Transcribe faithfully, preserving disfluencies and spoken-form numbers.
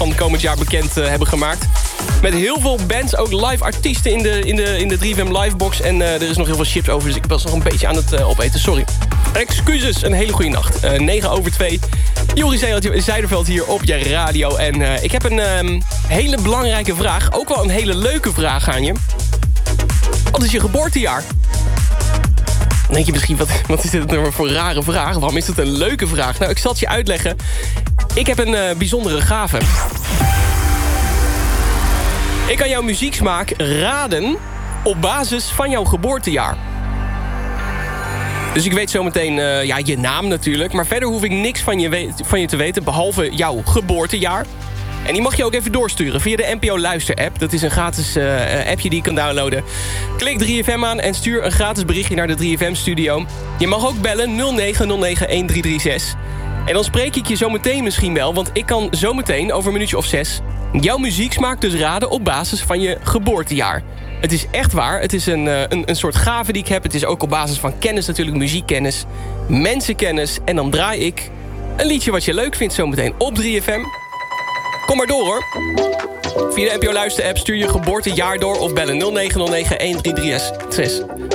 van komend jaar bekend uh, hebben gemaakt. Met heel veel bands, ook live artiesten in de, in de, in de drie F M Livebox. En uh, er is nog heel veel chips over, dus ik was nog een beetje aan het uh, opeten. Sorry. Excuses, een hele goede nacht. Uh, negen over twee. Joris Zijderveld hier op je radio. En uh, ik heb een um, hele belangrijke vraag. Ook wel een hele leuke vraag aan je. Wat is je geboortejaar? Dan denk je misschien, wat, wat is dit nou voor een rare vraag? Waarom is het een leuke vraag? Nou, ik zal het je uitleggen. Ik heb een uh, bijzondere gave. Ik kan jouw muzieksmaak raden op basis van jouw geboortejaar. Dus ik weet zometeen uh, ja, je naam natuurlijk. Maar verder hoef ik niks van je, we- van je te weten, behalve jouw geboortejaar. En die mag je ook even doorsturen via de N P O Luister app. Dat is een gratis uh, appje die je kan downloaden. Klik drie F M aan en stuur een gratis berichtje naar de drie F M studio. Je mag ook bellen nul negen nul negen een drie drie zes. En dan spreek ik je zometeen misschien wel, want ik kan zometeen over een minuutje of zes jouw muzieksmaak dus raden op basis van je geboortejaar. Het is echt waar. Het is een, uh, een, een soort gave die ik heb. Het is ook op basis van kennis natuurlijk, muziekkennis, mensenkennis. En dan draai ik een liedje wat je leuk vindt zometeen op drie F M. Kom maar door hoor. Via de N P O Luister app stuur je geboortejaar door of bellen nul negen nul negen een drie drie zes.